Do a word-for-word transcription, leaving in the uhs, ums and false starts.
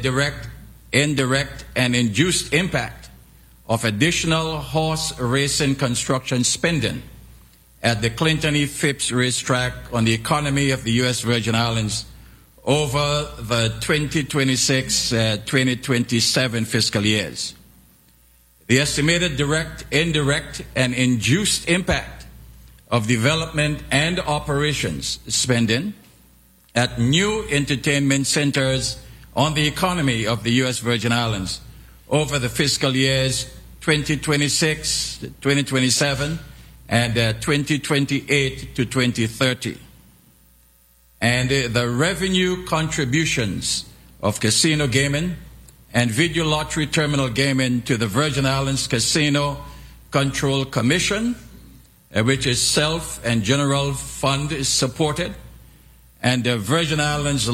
direct, indirect, and induced impact of additional horse racing construction spending at the Clinton E. Phipps Racetrack on the economy of the U S Virgin Islands over the twenty twenty-six twenty twenty-seven fiscal years. The estimated direct, indirect, and induced impact of development and operations spending at new entertainment centers on the economy of the U S Virgin Islands over the fiscal years twenty twenty-six, twenty twenty-seven, and uh, twenty twenty-eight to twenty thirty. And uh, the revenue contributions of casino gaming and video lottery terminal gaming to the Virgin Islands Casino Control Commission, uh, which is self and general fund is supported, and the Virgin Islands